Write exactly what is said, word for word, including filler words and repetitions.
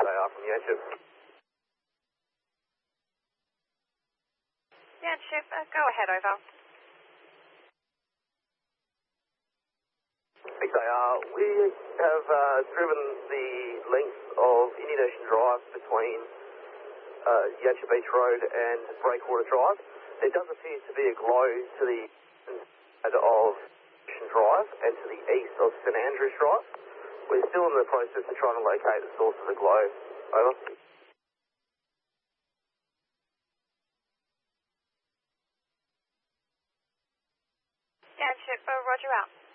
they are from Yanchep. Yanchep, uh, go ahead, over. Big they are. We have uh, driven the length of Indian Ocean Drive between uh, Yanchep Beach Road and Breakwater Drive. There does appear to be a glow to the side of Ocean Drive and to the east of St Andrews Drive. We're still in the process of trying to locate the source of the glow. Over. Yanchep, uh, roger out.